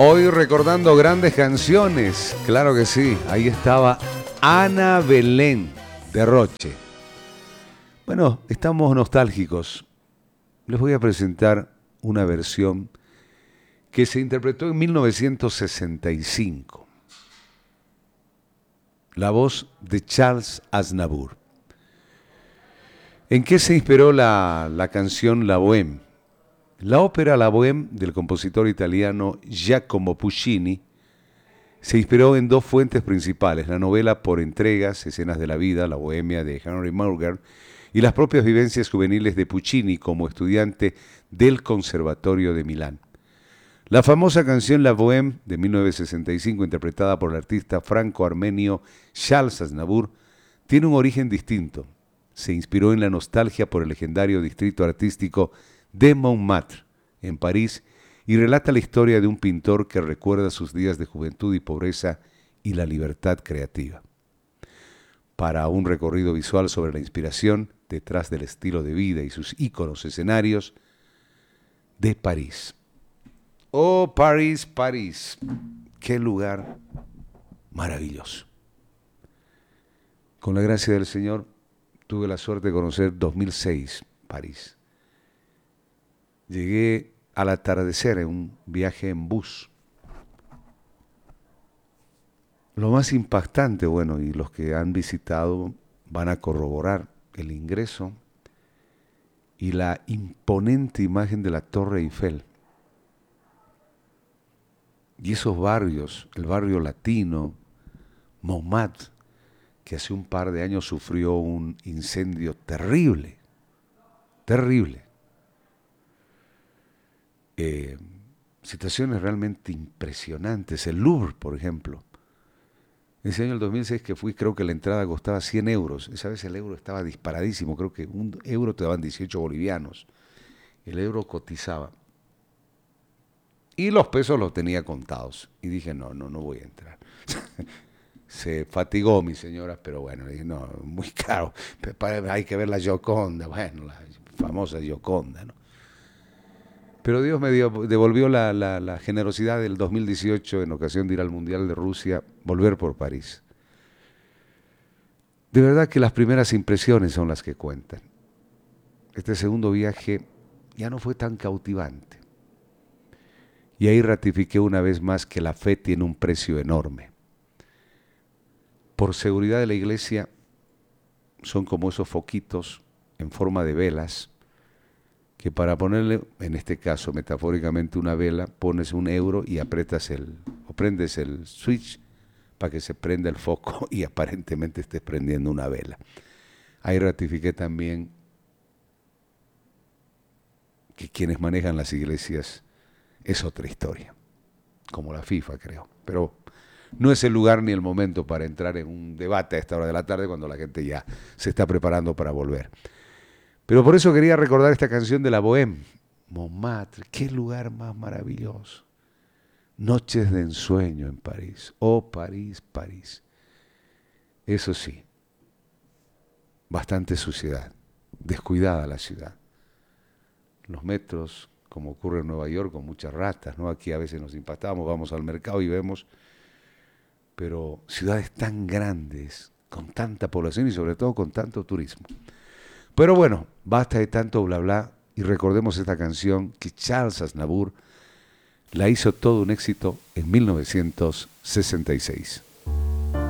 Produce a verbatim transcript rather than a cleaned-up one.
Hoy recordando grandes canciones, claro que sí, ahí estaba Ana Belén de Roche. Bueno, estamos nostálgicos. Les voy a presentar una versión que se interpretó en mil novecientos sesenta y cinco. La voz de Charles Aznavour. ¿En qué se inspiró la, la canción La Bohème? La ópera La Bohème del compositor italiano Giacomo Puccini se inspiró en dos fuentes principales, la novela por entregas, Escenas de la vida, La Bohemia de Henry Morgan, y las propias vivencias juveniles de Puccini como estudiante del Conservatorio de Milán. La famosa canción La Bohème de mil novecientos sesenta y cinco, interpretada por el artista franco-armenio Charles Aznavour, tiene un origen distinto. Se inspiró en la nostalgia por el legendario distrito artístico de Montmartre, en París, y relata la historia de un pintor que recuerda sus días de juventud y pobreza y la libertad creativa. Para un recorrido visual sobre la inspiración detrás del estilo de vida y sus íconos escenarios de París. Oh, París, París, qué lugar maravilloso. Con la gracia del Señor, tuve la suerte de conocer dos mil seis París. Llegué al atardecer en un viaje en bus. Lo más impactante, bueno, y los que han visitado van a corroborar el ingreso y la imponente imagen de la Torre Eiffel. Y esos barrios, el barrio latino, Montmartre, que hace un par de años sufrió un incendio terrible, terrible. Eh, situaciones realmente impresionantes. El Louvre, por ejemplo. Ese año, el dos mil seis que fui, creo que la entrada costaba cien euros. Esa vez el euro estaba disparadísimo. Creo que un euro te daban dieciocho bolivianos. El euro cotizaba. Y los pesos los tenía contados. Y dije, no, no, no voy a entrar. Se fatigó mi señora, pero bueno, le dije, no, muy caro. Hay que ver la Gioconda. Bueno, la famosa Gioconda, ¿no? Pero Dios me dio, devolvió la, la, la generosidad del dos mil dieciocho en ocasión de ir al Mundial de Rusia, volver por París. De verdad que las primeras impresiones son las que cuentan. Este segundo viaje ya no fue tan cautivante. Y ahí ratifiqué una vez más que la fe tiene un precio enorme. Por seguridad de la iglesia, son como esos foquitos en forma de velas, que para ponerle, en este caso metafóricamente una vela, pones un euro y aprietas el, o prendes el switch para que se prenda el foco y aparentemente estés prendiendo una vela. Ahí ratifiqué también que quienes manejan las iglesias es otra historia, como la FIFA, creo. Pero no es el lugar ni el momento para entrar en un debate a esta hora de la tarde cuando la gente ya se está preparando para volver. Pero por eso quería recordar esta canción de La Bohème. Montmartre, qué lugar más maravilloso. Noches de ensueño en París. Oh, París, París. Eso sí, bastante suciedad, descuidada la ciudad. Los metros, como ocurre en Nueva York, con muchas ratas, ¿no? Aquí a veces nos impactamos, vamos al mercado y vemos, pero ciudades tan grandes, con tanta población y sobre todo con tanto turismo. Pero bueno, basta de tanto bla bla y recordemos esta canción que Charles Aznavour la hizo todo un éxito en mil novecientos sesenta y seis.